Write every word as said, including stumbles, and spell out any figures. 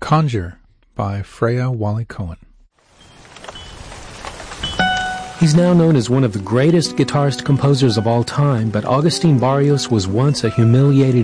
Conjure by Freya Wally Cohen. He's now known as one of the greatest guitarist composers of all time, but Agustin Barrios was once a humiliated